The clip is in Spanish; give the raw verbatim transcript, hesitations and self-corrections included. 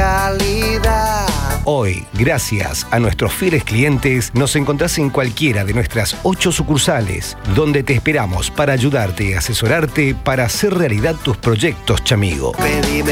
calidad. Hoy, gracias a nuestros fieles clientes, nos encontrás en cualquiera de nuestras ocho sucursales, donde te esperamos para ayudarte y asesorarte para hacer realidad tus proyectos, chamigo. Pedime